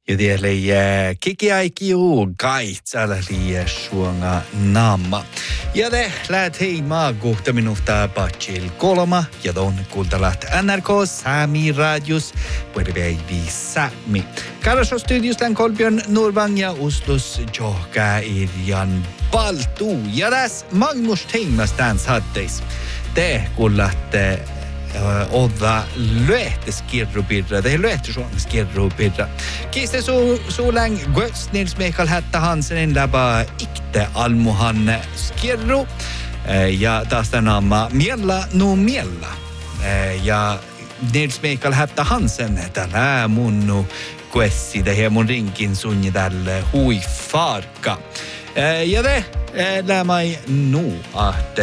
Ja tielle kikiaikiu kaitsalla liian suonga namma. Ja te läht heimaa 6 minuuttia patsil 3 ja ton kuuntelat NRK Sami Radius Puolipäivi Sami. Karasho studios tän Kolbjörn Norvang ja Oslos Johka Irjan Baltu. Ja tässä Magnus Teimas tän satteis. Te kuullatte odda löhteskirrupirra, det är löhteskirrupirra. Kiste suulang Götz Nils Mikael Hätta Hansen läba ikte almuhan skirru ja taas tänämä miellä no miellä ja Nils Mikael Hätta Hansen tällä munnu Götzi det här mun rinkin sunni tälle hui farka ja det lämai nu att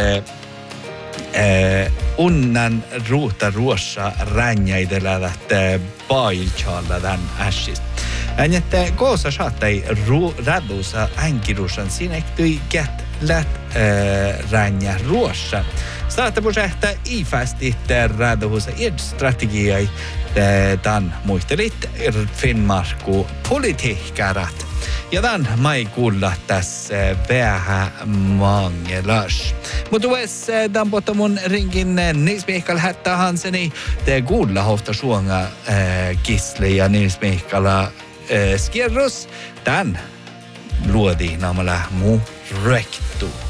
unnan ruuta ruossa ränjäidellä lähtee pailchalla tän ässis. Äänette koosa saattai radusa änkirusan sinektyi kät lät ränjä ruossa. Startapusähtä ifästit raduhusa strategiai tän muistelit Finnmarku politiikkarat. Ja tämän mai kuulla tässä vähän mangelas. Mutta tues tämän potamun ringin Nils Mikael Hätta Hanseni te kuulla hofta suonga Gisli ja Nils Mikaela skierrus. Tän luodi namalla mu rektu.